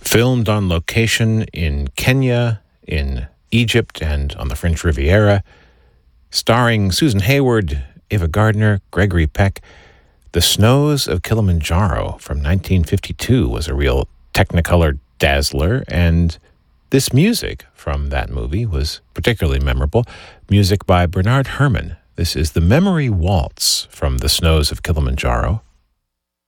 Filmed on location in Kenya, in Egypt, and on the French Riviera, starring Susan Hayward, Ava Gardner, Gregory Peck. The Snows of Kilimanjaro from 1952 was a real Technicolor dazzler, and this music from that movie was particularly memorable. Music by Bernard Herrmann. This is the Memory Waltz from The Snows of Kilimanjaro.